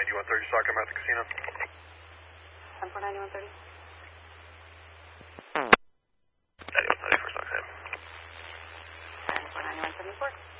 9130, Sock, I'm at the casino. 10-4-9130. 9130 for Sock, 10-4-9174.